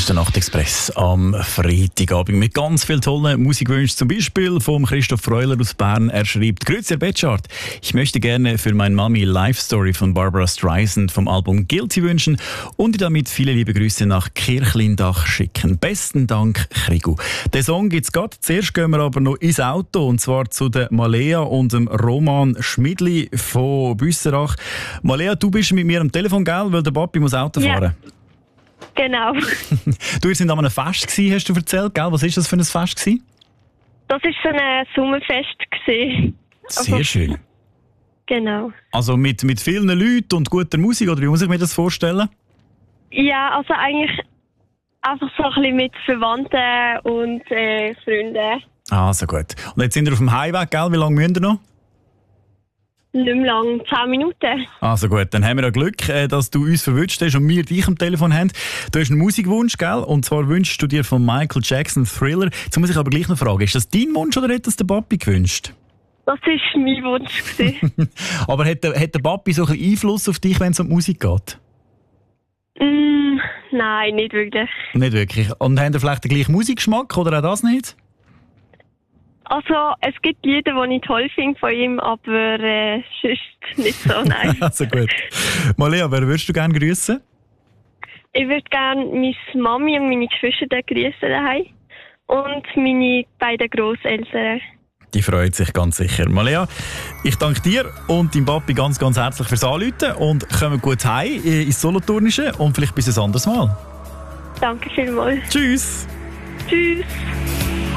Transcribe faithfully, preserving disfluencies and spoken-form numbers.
ist der Nachtexpress am Freitagabend mit ganz vielen tollen Musikwünschen. Zum Beispiel vom Christoph Freuler aus Bern. Er schreibt: Grüezi, Herr Betschart. Ich möchte gerne für meine Mami Life Story von Barbara Streisand vom Album Guilty wünschen und ihr damit viele liebe Grüße nach Kirchlindach schicken. Besten Dank, Krigu. Den Song gibt's gerade. Zuerst gehen wir aber noch ins Auto, und zwar zu der Malea und dem Roman Schmidli von Büsserach. Malea, du bist mit mir am Telefon, gell? Weil der Papi muss Auto fahren. Ja. Genau. Du, ihr seid an einem Fest gewesen, hast du erzählt, gell? Was war das für ein Fest gewesen? Das war so ein Sommerfest gewesen. Sehr Also, schön. Genau. Also mit, mit vielen Leuten und guter Musik, oder wie muss ich mir das vorstellen? Ja, also eigentlich einfach so ein bisschen mit Verwandten und äh, Freunden. Ah, so gut. Und jetzt sind wir auf dem Heimweg, gell? Wie lange müsst ihr noch? Nicht mehr lang, zehn Minuten. Also gut, dann haben wir ja Glück, dass du uns verwünscht hast und wir dich am Telefon haben. Du hast einen Musikwunsch, gell? Und zwar wünschst du dir von Michael Jackson Thriller. Jetzt muss ich aber gleich noch fragen, ist das dein Wunsch oder hat das der Papi gewünscht? Das war mein Wunsch gewesen. Aber hat der, hat der Papi so ein bisschen Einfluss auf dich, wenn es um die Musik geht? mm, nein, nicht wirklich. Nicht wirklich. Und haben ihr vielleicht den gleichen Musikgeschmack oder auch das nicht? Also, es gibt Lieder, die ich toll finde von ihm, aber äh, sonst nicht so, nein. Also gut. Malea, wer würdest du gerne grüßen? Ich würde gerne meine Mami und meine Geschwister grüßen daheim und meine beiden Grosseltern. Die freut sich ganz sicher. Malea, ich danke dir und deinem Papi ganz, ganz herzlich fürs Anrufen und kommen gut heim ins Solothurnische und vielleicht bis ein anderes Mal. Danke vielmals. Tschüss. Tschüss.